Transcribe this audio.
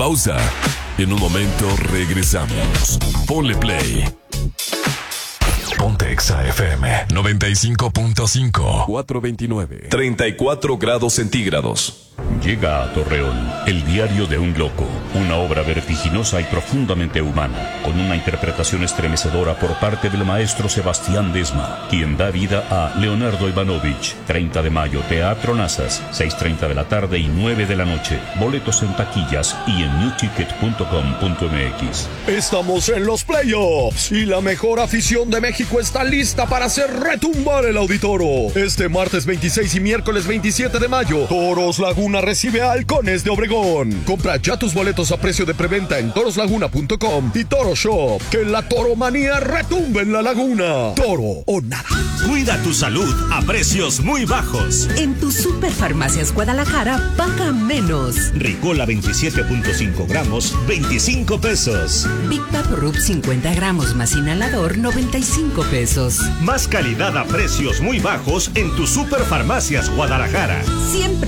pausa. En un momento regresamos. Ponle play. Ponte Exa FM 95.5 429 34 grados centígrados. Llega a Torreón, El diario de un loco, una obra vertiginosa y profundamente humana, con una interpretación estremecedora por parte del maestro Sebastián Desma, quien da vida a Leonardo Ivanovich. 30 de mayo, Teatro Nazas, 6:30 de la tarde y 9 de la noche. Boletos en taquillas y en newticket.com.mx. Estamos en los playoffs y la mejor afición de México está lista para hacer retumbar el Auditoro. Este martes 26 y miércoles 27 de mayo, Toros Laguna recibe a Halcones de Obregón. Compra ya tus boletos a precio de preventa en toroslaguna.com y Toro Shop. Que la toromanía retumbe en la laguna. Toro o nada. Cuida tu salud a precios muy bajos. En tu Superfarmacias Guadalajara, paga menos. Ricola 27.5 gramos, 25 pesos. Big Pack Rub 50 gramos más inhalador, 95 pesos. Más calidad a precios muy bajos en tu Superfarmacias Guadalajara. Siempre